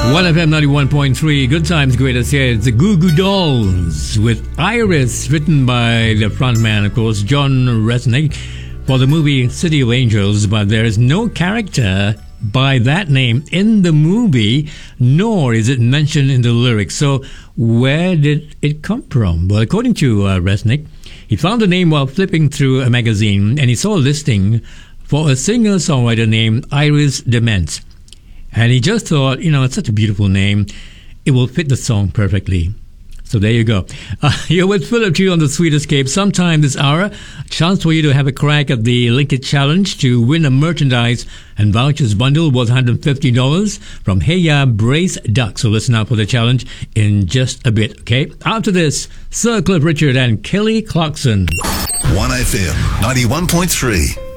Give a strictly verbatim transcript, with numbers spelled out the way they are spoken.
one F M ninety-one point three, Good Times, Greatest Hits, the Goo Goo Dolls with Iris, written by the frontman, of course, John Resnick, for the movie City of Angels, but there is no character by that name in the movie, nor is it mentioned in the lyrics. So where did it come from? Well, according to uh, Resnick, he found the name while flipping through a magazine, and he saw a listing for a singer-songwriter named Iris DeMent. And he just thought, you know, it's such a beautiful name. It will fit the song perfectly. So there you go. Uh, you're with Philip G on the Sweet Escape. Sometime this hour, a chance for you to have a crack at the Linkit Challenge to win a merchandise and vouchers bundle worth one hundred fifty dollars from Hey Ya Braised Duck. So listen out for the challenge in just a bit, okay? After this, Sir Cliff Richard and Kelly Clarkson. one F M ninety-one point three.